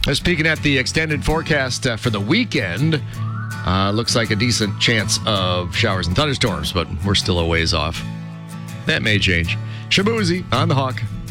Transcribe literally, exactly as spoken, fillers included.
Just peeking at the extended forecast uh, for the weekend, uh, looks like a decent chance of showers and thunderstorms, but we're still a ways off. That may change. Shabuzi on the Hawk.